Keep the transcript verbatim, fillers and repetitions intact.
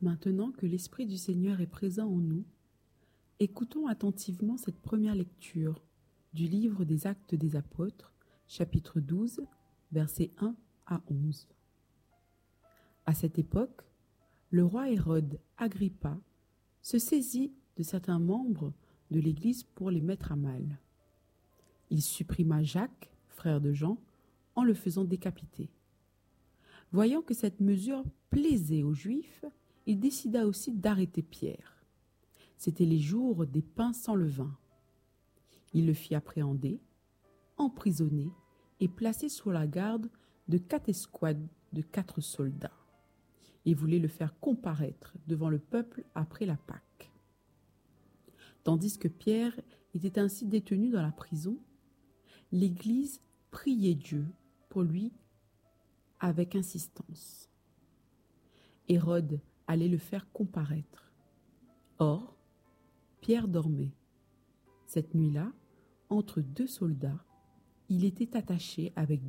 Maintenant que l'Esprit du Seigneur est présent en nous, écoutons attentivement cette première lecture du livre des Actes des Apôtres, chapitre douze, versets un à onze. À cette époque, le roi Hérode Agrippa se saisit de certains membres de l'Église pour les mettre à mal. Il supprima Jacques, frère de Jean, en le faisant décapiter. Voyant que cette mesure plaisait aux Juifs, il décida aussi d'arrêter Pierre. C'étaient les jours des pains sans levain. Il le fit appréhender, emprisonner et placer sous la garde de quatre escouades de quatre soldats. Il voulait le faire comparaître devant le peuple après la Pâque. Tandis que Pierre était ainsi détenu dans la prison, l'Église priait Dieu pour lui avec insistance. Hérode allait le faire comparaître. Or, Pierre dormait. Cette nuit-là, entre deux soldats, il était attaché avec